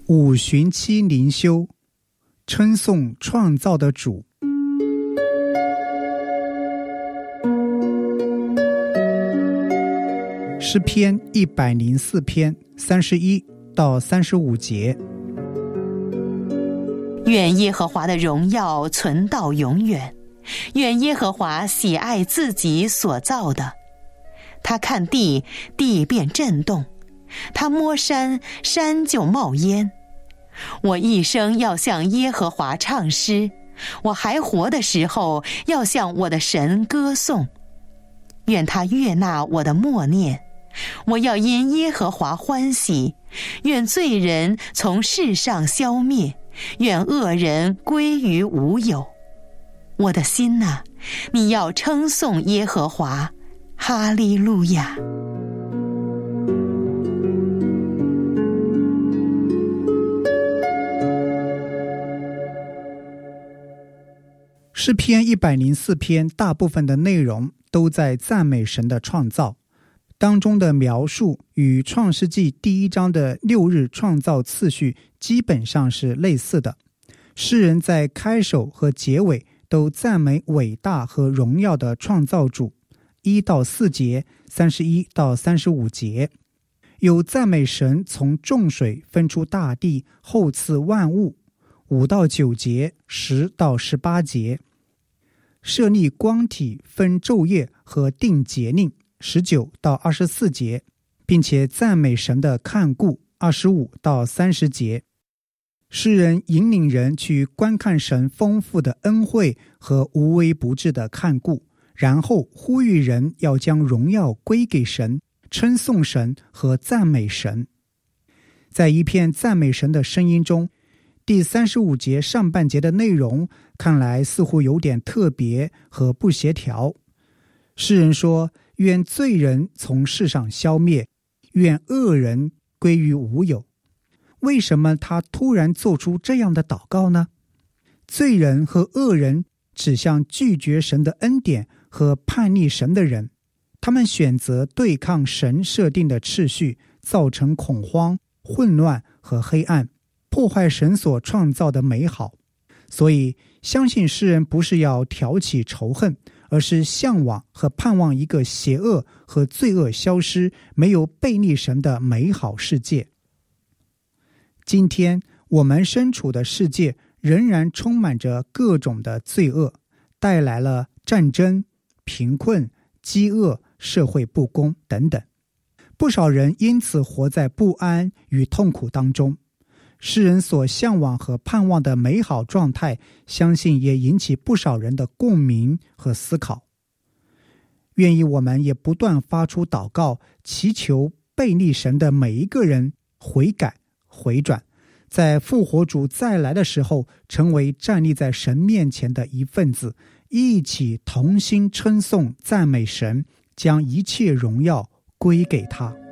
五旬期灵修，称颂创造的主。诗篇104篇31到35节。 愿耶和华的荣耀存到永远，愿耶和华喜爱自己所造的。他看地，地便震动；他摸山，山就冒烟。我一生要向耶和华唱诗，我还活的时候要向我的神歌颂。愿他悦纳我的默念，我要因耶和华欢喜。愿罪人从世上消灭，愿恶人归于无有。我的心哪，你要称颂耶和华，哈利路亚。 诗篇104篇大部分的内容都在赞美神的创造，当中的描述与创世纪第1章的6日创造次序基本上是类似的。诗人在开首和结尾都赞美伟大和荣耀的创造主，1到4节，31到35节。有赞美神从众水分出大地，后赐万物，5到9节，10到18节。设立光体，分昼夜和定节令，19到24节，并且赞美神的看顾，25到30节。诗人引领人去观看神丰富的恩惠和无微不至的看顾，然后呼吁人要将荣耀归给神，称颂神和赞美神。在一片赞美神的声音中，第35节上半节的内容看来似乎有点特别和不协调。诗人说，愿罪人从世上消灭，愿恶人归于无有。为什么他突然做出这样的祷告呢？罪人和恶人指向拒绝神的恩典和叛逆神的人，他们选择对抗神设定的秩序，造成恐慌、混乱和黑暗，破坏神所创造的美好。所以相信诗人不是要挑起仇恨，而是向往和盼望一个邪恶和罪恶消失，没有悖逆神的美好世界。今天我们身处的世界仍然充满着各种的罪恶，带来了战争、贫困、饥饿、社会不公等等。不少人因此活在不安与痛苦当中。诗人所向往和盼望的美好状态，相信也引起不少人的共鸣和思考。愿意我们也不断发出祷告，祈求悖逆神的每一个人悔改回转，在复活主再来的时候，成为站立在神面前的一份子，一起同心称颂赞美神，将一切荣耀归给他。